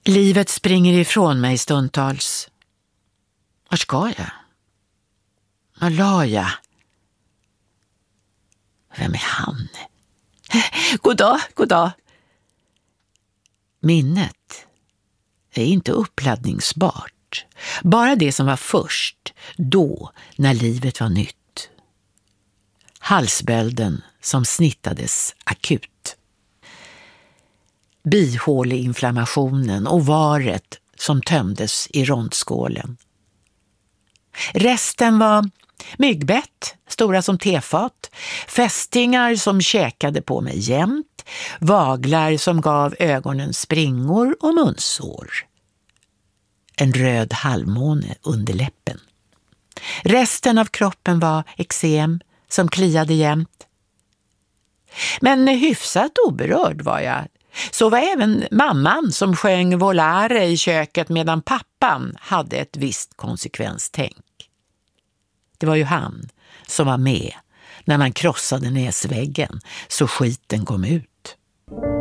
Livet springer ifrån mig stundtals. Var ska jag? Var la jag? Vem är han? God dag. Minnet är inte uppladdningsbart. Bara det som var först, då när livet var nytt. Halsbölden som snittades akut. Bihåleinflammationen och varet som tömdes i rondskålen. Resten var myggbett, stora som tefat, fästingar som käkade på mig jämt, vaglar som gav ögonen springor och munsår. En röd halvmåne under läppen. Resten av kroppen var eksem som kliade jämt. Men hyfsat oberörd var jag. Så var även mamman som sjöng volare i köket medan pappan hade ett visst konsekvenstänk. Det var ju han som var med när man krossade näsväggen så skiten kom ut.